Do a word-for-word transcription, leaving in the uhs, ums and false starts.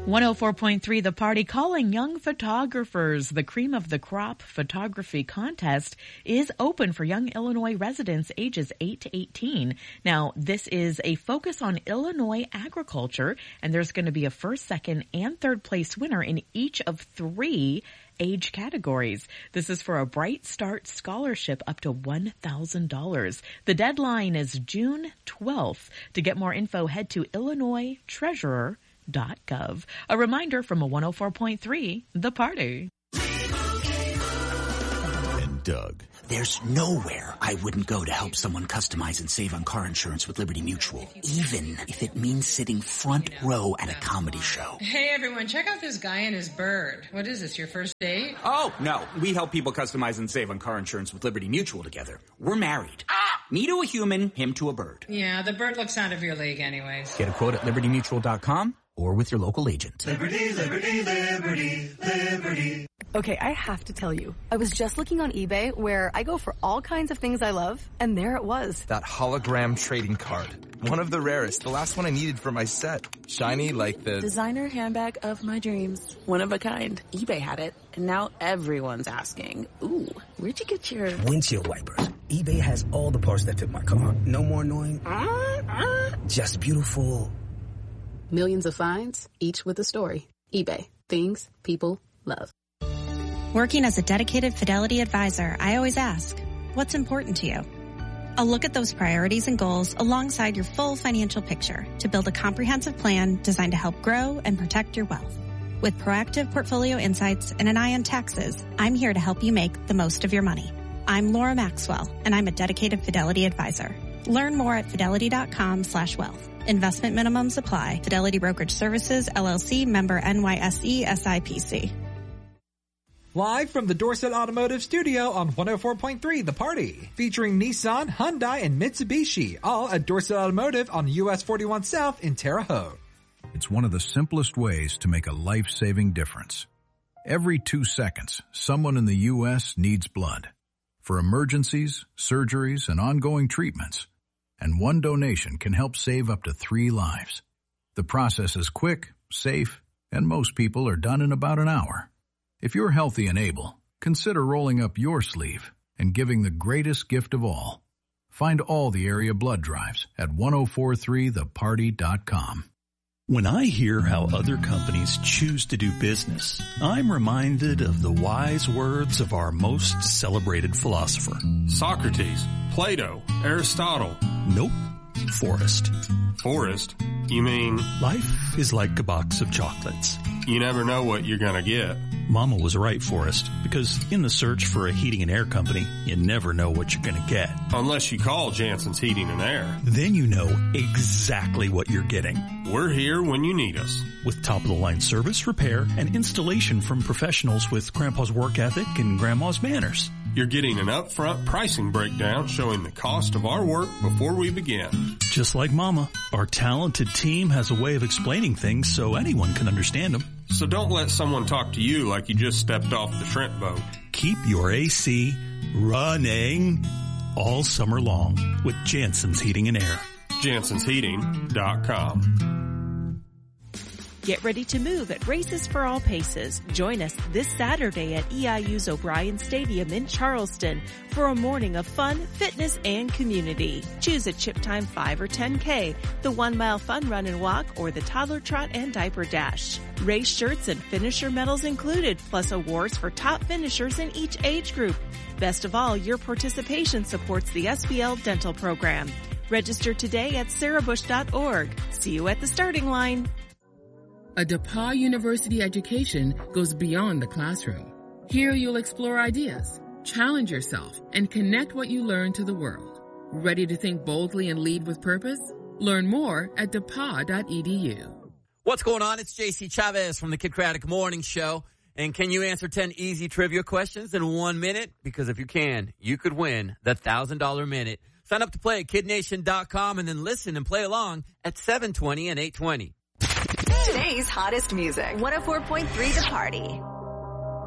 one oh four point three The Party calling young photographers. The Cream of the Crop Photography Contest is open for young Illinois residents ages eight to eighteen. Now, this is a focus on Illinois agriculture, and there's going to be a first, second, and third place winner in each of three age categories. This is for a Bright Start scholarship up to one thousand dollars. The deadline is June twelfth. To get more info, head to illinois treasurer dot gov. A reminder from a one oh four point three The Party. And Doug. There's nowhere I wouldn't go to help someone customize and save on car insurance with Liberty Mutual, even if it means sitting front row at a comedy show. Hey everyone, check out this guy and his bird. What is this, your first date? Oh, no. We help people customize and save on car insurance with Liberty Mutual together. We're married. Me to a human, him to a bird. Yeah, the bird looks out of your league anyways. Get a quote at liberty mutual dot com or with your local agent. Liberty, liberty, liberty, liberty. Okay, I have to tell you, I was just looking on eBay where I go for all kinds of things I love, and there it was. That hologram trading card. One of the rarest, the last one I needed for my set. Shiny like the... designer handbag of my dreams. One of a kind. eBay had it, and now everyone's asking, ooh, where'd you get your... windshield wipers. eBay has all the parts that fit my car. No more annoying... Uh, uh, just beautiful... Millions of finds, each with a story. eBay. Things people love. Working as a dedicated Fidelity advisor, I always ask, what's important to you? I'll look at those priorities and goals alongside your full financial picture to build a comprehensive plan designed to help grow and protect your wealth. With proactive portfolio insights and an eye on taxes, I'm here to help you make the most of your money. I'm Laura Maxwell, and I'm a dedicated Fidelity advisor. Learn more at fidelity.com slash wealth. Investment minimums apply. Fidelity Brokerage Services, L L C, member N Y S E, S I P C. Live from the Dorset Automotive Studio on one oh four point three The Party. Featuring Nissan, Hyundai, and Mitsubishi. All at Dorset Automotive on U S forty-one South in Terre Haute. It's one of the simplest ways to make a life-saving difference. Every two seconds, someone in the U S needs blood. For emergencies, surgeries, and ongoing treatments. And one donation can help save up to three lives. The process is quick, safe, and most people are done in about an hour. If you're healthy and able, consider rolling up your sleeve and giving the greatest gift of all. Find all the area blood drives at ten forty-three the party dot com. When I hear how other companies choose to do business, I'm reminded of the wise words of our most celebrated philosopher. Socrates, Plato, Aristotle. Nope. Forrest. Forrest? You mean? Life is like a box of chocolates. You never know what you're gonna get. Mama was right, Forrest, because in the search for a heating and air company, you never know what you're gonna get. Unless you call Jansen's Heating and Air. Then you know exactly what you're getting. We're here when you need us. With top-of-the-line service, repair, and installation from professionals with Grandpa's work ethic and Grandma's manners. You're getting an upfront pricing breakdown showing the cost of our work before we begin. Just like Mama, our talented team has a way of explaining things so anyone can understand them. So don't let someone talk to you like you just stepped off the shrimp boat. Keep your A C running all summer long with Jansen's Heating and Air. Jansens Heating dot com. Get ready to move at Races for All Paces. Join us this Saturday at E I U's O'Brien Stadium in Charleston for a morning of fun, fitness, and community. Choose a Chip Time five or ten K, the one mile fun run and walk, or the toddler trot and diaper dash. Race shirts and finisher medals included, plus awards for top finishers in each age group. Best of all, your participation supports the S B L dental program. Register today at sarah bush dot org. See you at the starting line. A DePauw University education goes beyond the classroom. Here you'll explore ideas, challenge yourself, and connect what you learn to the world. Ready to think boldly and lead with purpose? Learn more at d e p a w dot e d u. What's going on? It's J C Chavez from the Kid Craddock Morning Show. And can you answer ten easy trivia questions in one minute? Because if you can, you could win the one thousand dollars minute. Sign up to play at kid nation dot com and then listen and play along at seven twenty and eight twenty. Today's hottest music. one oh four point three The Party.